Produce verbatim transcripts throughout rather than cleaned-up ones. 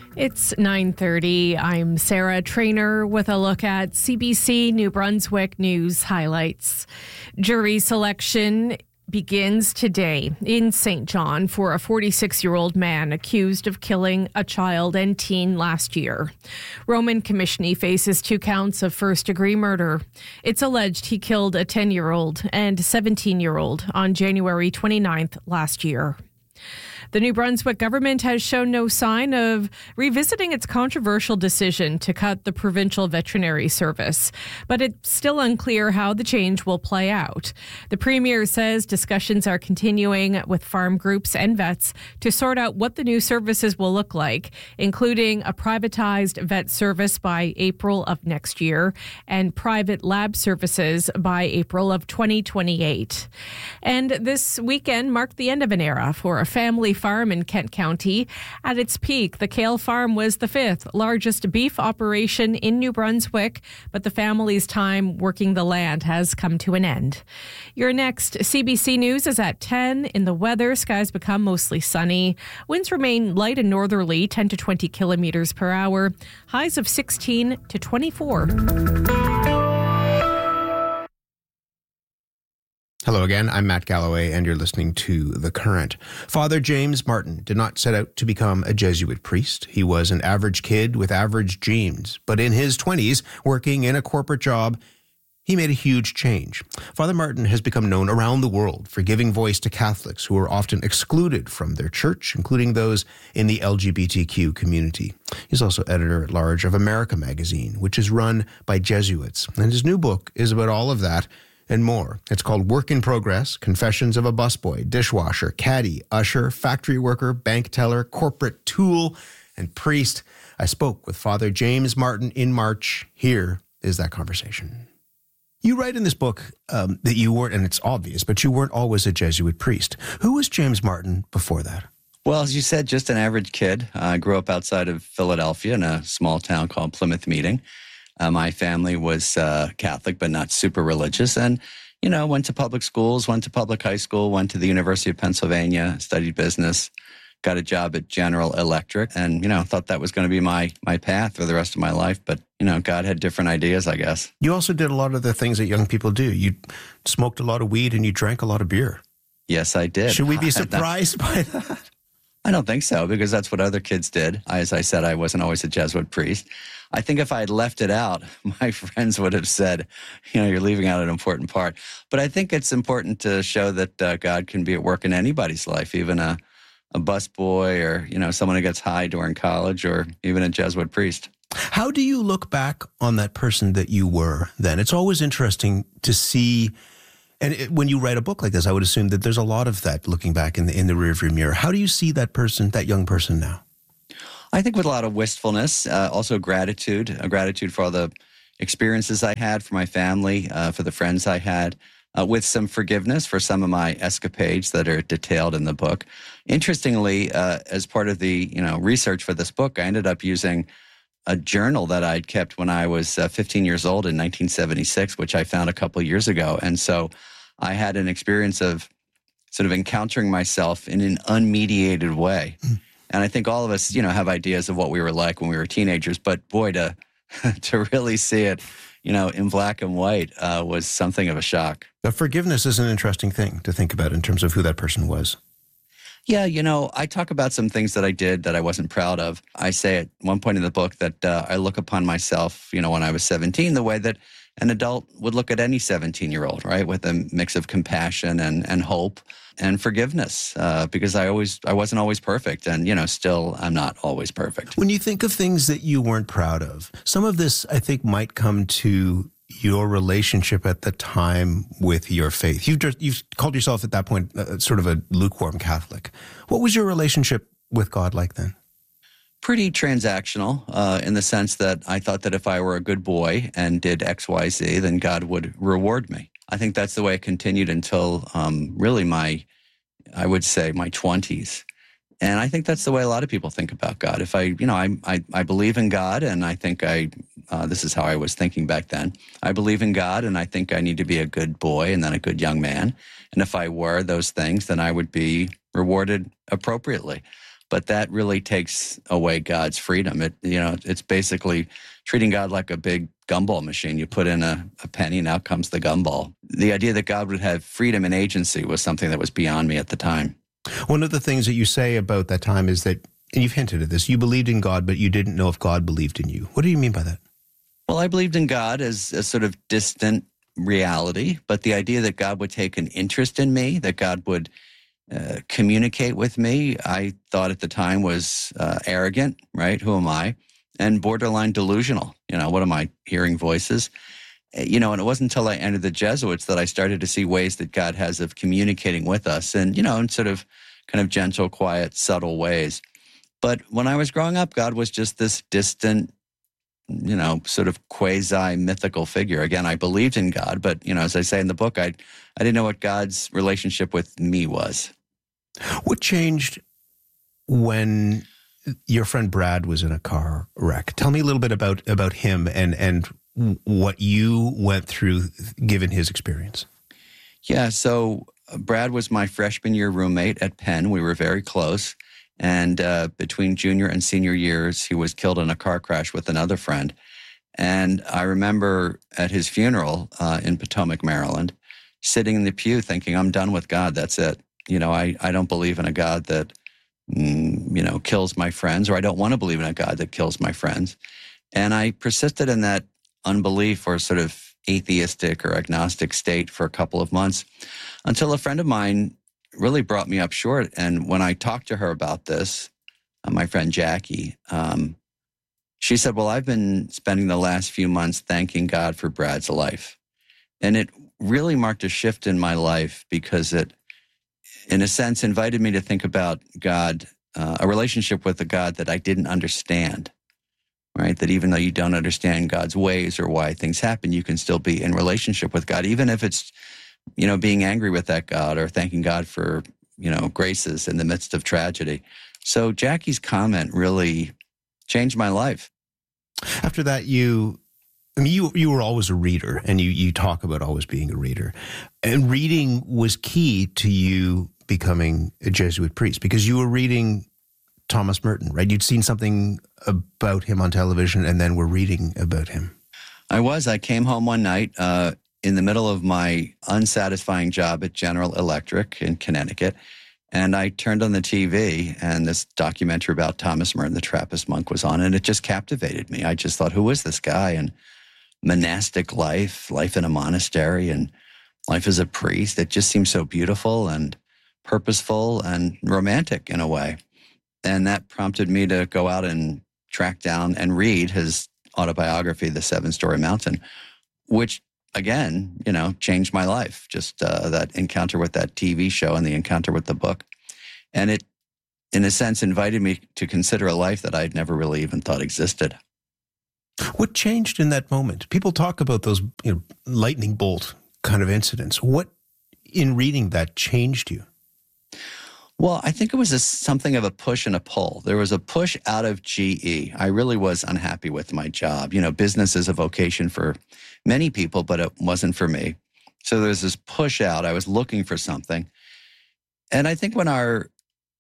It's nine thirty. I'm Sarah Trainer with a look at C B C New Brunswick news highlights. Jury selection begins today in Saint John for a forty-six-year-old man accused of killing a child and teen last year. Roman Commissiony faces two counts of first-degree murder. It's alleged he killed a ten-year-old and seventeen-year-old on January twenty-ninth last year. The New Brunswick government has shown no sign of revisiting its controversial decision to cut the provincial veterinary service, but it's still unclear how the change will play out. The Premier says discussions are continuing with farm groups and vets to sort out what the new services will look like, including a privatized vet service by April of next year and private lab services by April of twenty twenty-eight. And this weekend marked the end of an era for a family farm in Kent County. At its peak, the Kale Farm was the fifth largest beef operation in New Brunswick, but the family's time working the land has come to an end. Your next C B C News is at ten. In the weather, skies become mostly sunny. Winds remain light and northerly, ten to twenty kilometers per hour. Highs of sixteen to twenty-four. Hello again, I'm Matt Galloway, and you're listening to The Current. Father James Martin did not set out to become a Jesuit priest. He was an average kid with average genes, but in his twenties, working in a corporate job, he made a huge change. Father Martin has become known around the world for giving voice to Catholics who are often excluded from their church, including those in the L G B T Q community. He's also editor-at-large of America magazine, which is run by Jesuits, and his new book is about all of that and more. It's called Work in Progress, Confessions of a Busboy, Dishwasher, Caddy, Usher, Factory Worker, Bank Teller, Corporate Tool, and Priest. I spoke with Father James Martin in March. Here is that conversation. You write in this book um, that you weren't, and it's obvious, but you weren't always a Jesuit priest. Who was James Martin before that? Well, as you said, just an average kid. I grew up outside of Philadelphia in a small town called Plymouth Meeting. Uh, my family was uh, Catholic, but not super religious. And, you know, went to public schools, went to public high school, went to the University of Pennsylvania, studied business, got a job at General Electric, and, you know, thought that was going to be my my path for the rest of my life. But, you know, God had different ideas, I guess. You also did a lot of the things that young people do. You smoked a lot of weed and you drank a lot of beer. Yes, I did. Should we be surprised by that? I don't think so, because that's what other kids did. As I said, I wasn't always a Jesuit priest. I think if I had left it out, my friends would have said, you know, you're leaving out an important part. But I think it's important to show that uh, God can be at work in anybody's life, even a, a busboy or, you know, someone who gets high during college or even a Jesuit priest. How do you look back on that person that you were then? It's always interesting to see. And it, when you write a book like this, I would assume that there's a lot of that looking back in the in the rearview mirror. How do you see that person, that young person now? I think with a lot of wistfulness, uh, also gratitude, a gratitude for all the experiences I had, for my family, uh, for the friends I had, uh, with some forgiveness for some of my escapades that are detailed in the book. Interestingly, uh, as part of the you know research for this book, I ended up using a journal that I'd kept when I was uh, fifteen years old in nineteen seventy-six, which I found a couple of years ago. And so I had an experience of sort of encountering myself in an unmediated way. Mm. And I think all of us, you know, have ideas of what we were like when we were teenagers. But boy, to to really see it, you know, in black and white uh, was something of a shock. Now, forgiveness is an interesting thing to think about in terms of who that person was. Yeah, you know, I talk about some things that I did that I wasn't proud of. I say at one point in the book that uh, I look upon myself, you know, when I was seventeen, the way that an adult would look at any seventeen-year-old, right, with a mix of compassion and, and hope and forgiveness, uh, because I always I wasn't always perfect, and, you know, still I'm not always perfect. When you think of things that you weren't proud of, some of this, I think, might come to your relationship at the time with your faith. You've just, you've called yourself at that point uh, sort of a lukewarm Catholic. What was your relationship with God like then? Pretty transactional uh, in the sense that I thought that if I were a good boy and did X, Y, Z, then God would reward me. I think that's the way it continued until um, really my, I would say, my twenties. And I think that's the way a lot of people think about God. If I, you know, I I, I believe in God, and I think I, uh, this is how I was thinking back then. I believe in God, and I think I need to be a good boy and then a good young man. And if I were those things, then I would be rewarded appropriately. but that really takes away God's freedom. It, you know, it's basically treating God like a big gumball machine. You put in a, a penny, and out comes the gumball. The idea that God would have freedom and agency was something that was beyond me at the time. One of the things that you say about that time is that, and you've hinted at this, you believed in God, but you didn't know if God believed in you. What do you mean by that? Well, I believed in God as a sort of distant reality, but the idea that God would take an interest in me, that God would uh, communicate with me, I thought at the time was uh, arrogant, right? Who am I? And borderline delusional. You know, what am I, hearing voices? You know, and it wasn't until I entered the Jesuits that I started to see ways that God has of communicating with us, and, you know, in sort of kind of gentle, quiet, subtle ways. But when I was growing up, God was just this distant, you know, sort of quasi-mythical figure. Again, I believed in God, but, you know, as I say in the book, I I didn't know what God's relationship with me was. What changed when your friend Brad was in a car wreck? Tell me a little bit about, about him and, and what you went through given his experience. Yeah, so Brad was my freshman year roommate at Penn. We were very close. And uh, between junior and senior years, he was killed in a car crash with another friend. And I remember at his funeral uh, in Potomac, Maryland, sitting in the pew thinking, I'm done with God. That's it. You know, I, I don't believe in a God that, mm, you know, kills my friends, or I don't want to believe in a God that kills my friends. And I persisted in that unbelief or sort of atheistic or agnostic state for a couple of months until a friend of mine really brought me up short. And when I talked to her about this, uh, my friend Jackie, um, she said, well, I've been spending the last few months thanking God for Brad's life. And it really marked a shift in my life because it, in a sense, invited me to think about God, uh, a relationship with a God that I didn't understand, right? That even though you don't understand God's ways or why things happen, you can still be in relationship with God, even if it's, you know, being angry with that God or thanking God for, you know, graces in the midst of tragedy. So Jackie's comment really changed my life. After that, you, I mean, you you were always a reader, and you, you talk about always being a reader. And reading was key to you becoming a Jesuit priest because you were reading Thomas Merton, right? You'd seen something about him on television and then were reading about him. I was. I came home one night, uh, in the middle of my unsatisfying job at General Electric in Connecticut, and I turned on the T V, and this documentary about Thomas Merton, the Trappist monk, was on, and it just captivated me. I just thought, who is this guy? And monastic life, life in a monastery, and life as a priest, it just seemed so beautiful and purposeful and romantic in a way. And that prompted me to go out and track down and read his autobiography, The Seven-Story Mountain, which again, you know, changed my life. Just uh, that encounter with that T V show and the encounter with the book. And it, in a sense, invited me to consider a life that I'd never really even thought existed. What changed in that moment? People talk about those, you know, lightning bolt kind of incidents. What in reading that changed you? Well, I think it was a, something of a push and a pull. There was a push out of G E. I really was unhappy with my job. You know, business is a vocation for many people, but it wasn't for me. So there was this push out. I was looking for something. And I think when our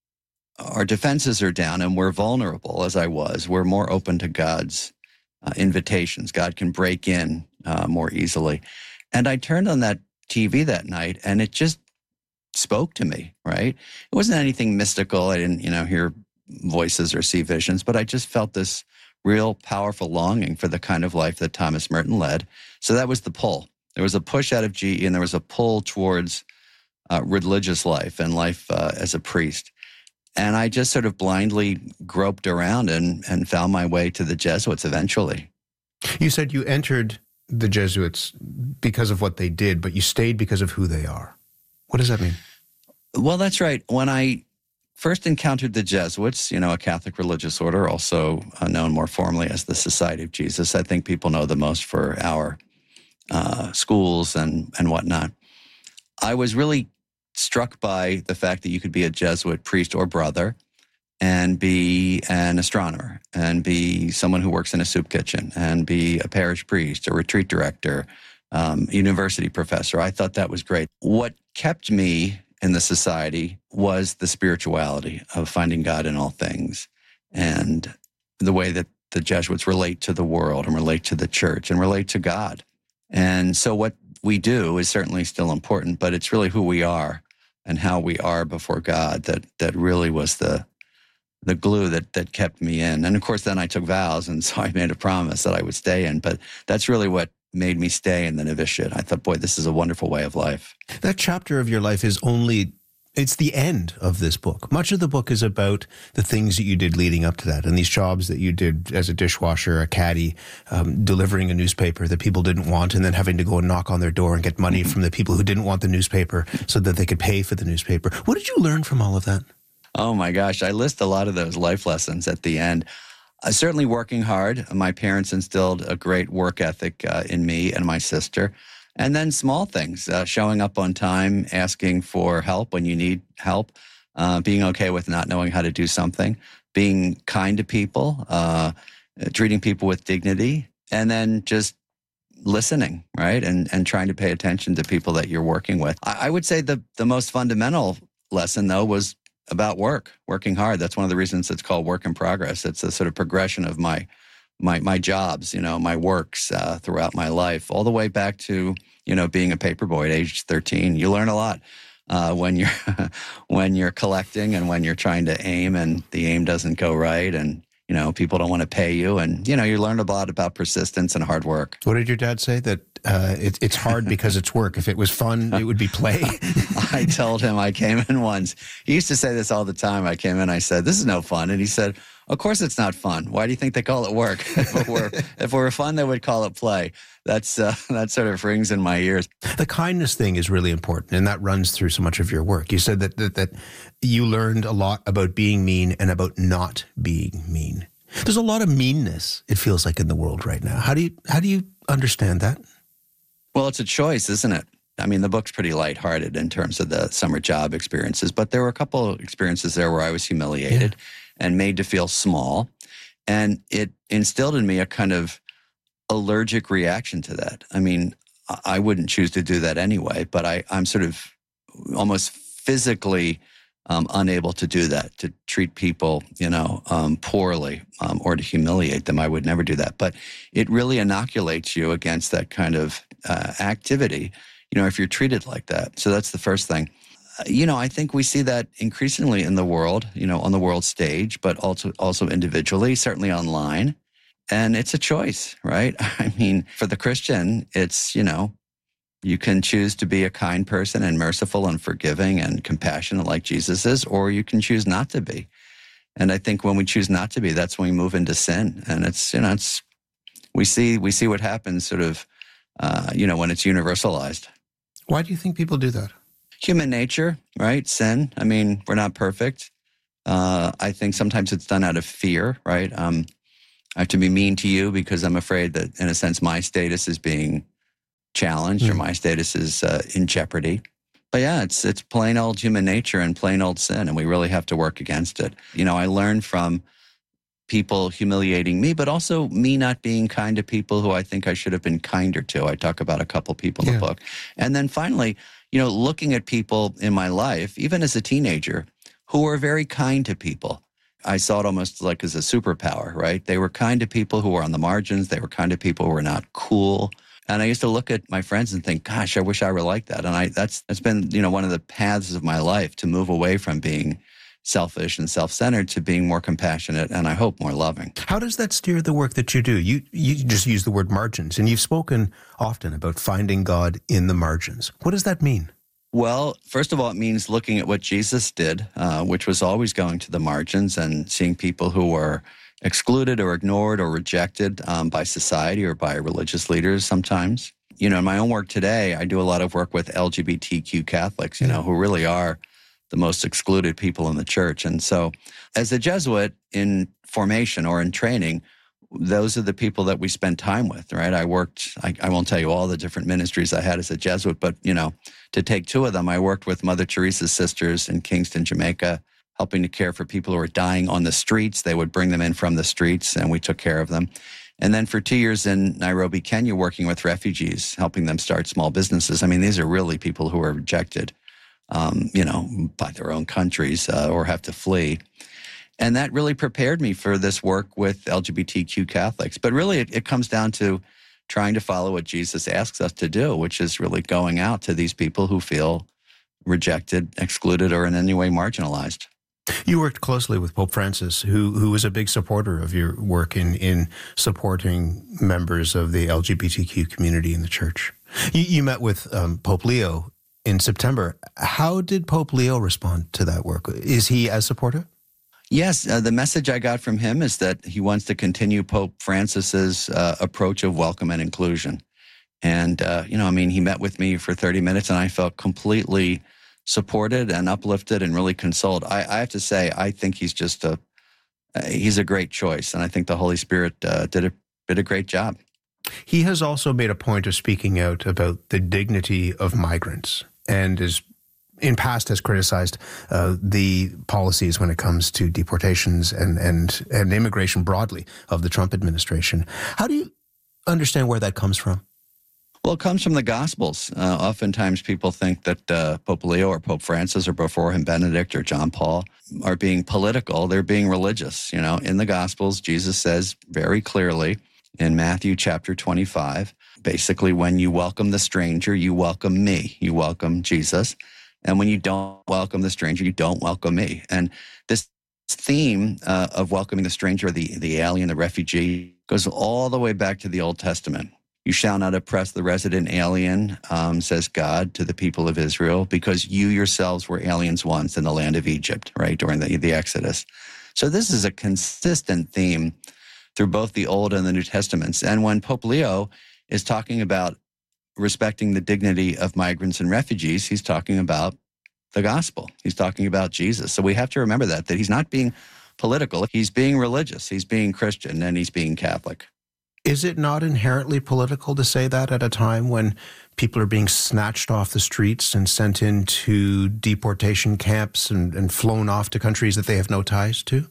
our defenses are down and we're vulnerable, as I was, we're more open to God's uh, invitations. God can break in uh, more easily. And I turned on that T V that night, and it just spoke to me, right? It wasn't anything mystical. I didn't, you know, hear voices or see visions, but I just felt this real powerful longing for the kind of life that Thomas Merton led. So that was the pull. There was a push out of G E, and there was a pull towards uh, religious life and life uh, as a priest. And I just sort of blindly groped around and, and found my way to the Jesuits eventually. You said you entered the Jesuits because of what they did, but you stayed because of who they are. What does that mean? Well, that's right. When I first encountered the Jesuits, you know, a Catholic religious order, also uh, known more formally as the Society of Jesus, I think people know the most for our uh, schools and, and whatnot. I was really struck by the fact that you could be a Jesuit priest or brother and be an astronomer and be someone who works in a soup kitchen and be a parish priest, a retreat director, um, university professor. I thought that was great. What kept me in the society was the spirituality of finding God in all things and the way that the Jesuits relate to the world and relate to the church and relate to God. And so what we do is certainly still important, but it's really who we are and how we are before God that that really was the the glue that that kept me in. And of course, then I took vows, and so I made a promise that I would stay in. But that's really what made me stay in the novitiate. I thought, boy, this is a wonderful way of life. That chapter of your life is only, it's the end of this book. Much of the book is about the things that you did leading up to that and these jobs that you did as a dishwasher, a caddy, um, delivering a newspaper that people didn't want, and then having to go and knock on their door and get money from the people who didn't want the newspaper so that they could pay for the newspaper. What did you learn from all of that? Oh my gosh, I list a lot of those life lessons at the end. Uh, certainly working hard. My parents instilled a great work ethic uh, in me and my sister. And then small things, uh, showing up on time, asking for help when you need help, uh, being okay with not knowing how to do something, being kind to people, uh, treating people with dignity, and then just listening, right? And and trying to pay attention to people that you're working with. I, I would say the, the most fundamental lesson, though, was about work, working hard. That's one of the reasons it's called Work in Progress. It's a sort of progression of my my my jobs, you know, my works uh, throughout my life, all the way back to, you know, being a paperboy at age thirteen. You learn a lot uh, when you're when you're collecting and when you're trying to aim and the aim doesn't go right and, you know, people don't want to pay you. And, you know, you learn a lot about persistence and hard work. What did your dad say? That uh, it, it's hard because it's work. If it was fun, it would be play. I told him I came in once. He used to say this all the time. I came in, I said, this is no fun. And he said, of course it's not fun. Why do you think they call it work? If it were, if it were fun, they would call it play. That's uh, that sort of rings in my ears. The kindness thing is really important, and that runs through so much of your work. You said that that, that you learned a lot about being mean and about not being mean. There's a lot of meanness, it feels like, in the world right now. How do you how do you understand that? Well, it's a choice, isn't it? I mean, the book's pretty lighthearted in terms of the summer job experiences, but there were a couple of experiences there where I was humiliated yeah. and made to feel small. And it instilled in me a kind of allergic reaction to that. I mean, I wouldn't choose to do that anyway, but I, I'm sort of almost physically um, unable to do that, to treat people, you know, um, poorly um, or to humiliate them. I would never do that. But it really inoculates you against that kind of uh, activity, you know, if you're treated like that. So that's the first thing. Uh, you know, I think we see that increasingly in the world, you know, on the world stage, but also also individually, certainly online. And it's a choice, right? I mean, for the Christian, it's, you know, you can choose to be a kind person and merciful and forgiving and compassionate like Jesus is, or you can choose not to be. And I think when we choose not to be, that's when we move into sin. And it's, you know, it's, we see, we see what happens sort of, uh, you know, when it's universalized. Why do you think people do that? Human nature, right? Sin. I mean, we're not perfect. Uh, I think sometimes it's done out of fear, right? Um, I have to be mean to you because I'm afraid that, in a sense, my status is being challenged mm. or my status is uh, in jeopardy. But yeah, it's it's plain old human nature and plain old sin, and we really have to work against it. You know, I learned from people humiliating me, but also me not being kind to people who I think I should have been kinder to. I talk about a couple people in yeah. the book. And then finally, you know, looking at people in my life, even as a teenager, who were very kind to people. I saw it almost like as a superpower, right? They were kind to people who were on the margins. They were kind to people who were not cool. And I used to look at my friends and think, gosh, I wish I were like that. And I that's that's been, you know, one of the paths of my life, to move away from being selfish and self-centered to being more compassionate and I hope more loving. How does that steer the work that you do? You you just use the word margins, and you've spoken often about finding God in the margins. What does that mean? Well, first of all, it means looking at what Jesus did, uh, which was always going to the margins and seeing people who were excluded or ignored or rejected um, by society or by religious leaders sometimes. You know, in my own work today, I do a lot of work with L G B T Q Catholics, you know, who really are the most excluded people in the church. And so as a Jesuit in formation or in training, those are the people that we spend time with, right? I worked, I, I won't tell you all the different ministries I had as a Jesuit, but, you know, to take two of them, I worked with Mother Teresa's sisters in Kingston, Jamaica, helping to care for people who were dying on the streets. They would bring them in from the streets, and we took care of them. And then for two years in Nairobi, Kenya, working with refugees, helping them start small businesses. I mean, these are really people who are rejected um, you know, by their own countries uh, or have to flee. And that really prepared me for this work with L G B T Q Catholics. But really, it, it comes down to trying to follow what Jesus asks us to do, which is really going out to these people who feel rejected, excluded, or in any way marginalized. You worked closely with Pope Francis, who who was a big supporter of your work in, in supporting members of the L G B T Q community in the church. You, you met with um, Pope Leo in September. How did Pope Leo respond to that work? Is he as supportive? Yes, uh, the message I got from him is that he wants to continue Pope Francis's uh, approach of welcome and inclusion. And, uh, you know, I mean, he met with me for thirty minutes and I felt completely supported and uplifted and really consoled. I, I have to say, I think he's just a, uh, he's a great choice. And I think the Holy Spirit uh, did, a, did a great job. He has also made a point of speaking out about the dignity of migrants and is in past has criticized uh, the policies when it comes to deportations and, and, and immigration broadly of the Trump administration. How do you understand where that comes from? Well, it comes from the Gospels. Uh, oftentimes people think that uh, Pope Leo or Pope Francis or before him Benedict or John Paul are being political. They're being religious. You know, in the Gospels, Jesus says very clearly in Matthew chapter twenty-five, basically when you welcome the stranger, you welcome me. You welcome Jesus. And when you don't welcome the stranger, you don't welcome me. And this theme uh, of welcoming the stranger, the, the alien, the refugee, goes all the way back to the Old Testament. You shall not oppress the resident alien, um, says God to the people of Israel, because you yourselves were aliens once in the land of Egypt, right, during the, the Exodus. So this is a consistent theme through both the Old and the New Testaments. And when Pope Leo is talking about respecting the dignity of migrants and refugees, he's talking about the gospel. He's talking about Jesus. So we have to remember that, that he's not being political. He's being religious. He's being Christian, and he's being Catholic. Is it not inherently political to say that at a time when people are being snatched off the streets and sent into deportation camps and, and flown off to countries that they have no ties to?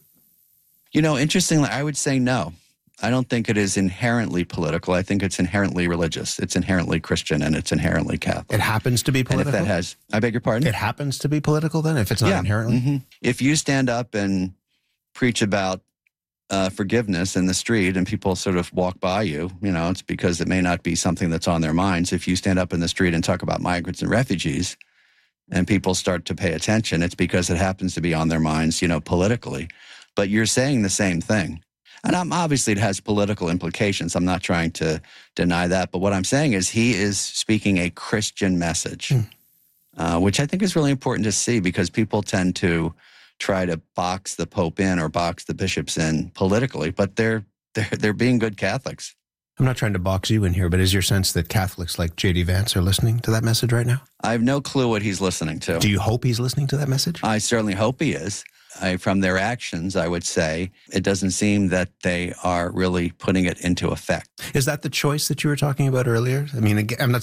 You know, interestingly, I would say no. I don't think it is inherently political. I think it's inherently religious. It's inherently Christian, and it's inherently Catholic. It happens to be political? And if that has, I beg your pardon? It happens to be political then, if it's not yeah. inherently? Mm-hmm. If you stand up and preach about uh, forgiveness in the street and people sort of walk by you, you know, it's because it may not be something that's on their minds. If you stand up in the street and talk about migrants and refugees and people start to pay attention, it's because it happens to be on their minds, you know, politically. But you're saying the same thing. And I'm, obviously it has political implications. I'm not trying to deny that. But what I'm saying is he is speaking a Christian message, mm. uh, which I think is really important to see, because people tend to try to box the Pope in or box the bishops in politically, but they're they're they're being good Catholics. I'm not trying to box you in here, but is your sense that Catholics like J D Vance are listening to that message right now? I have no clue what he's listening to. Do you hope he's listening to that message? I certainly hope he is. I, from their actions, I would say it doesn't seem that they are really putting it into effect. Is that the choice that you were talking about earlier? I mean, I'm not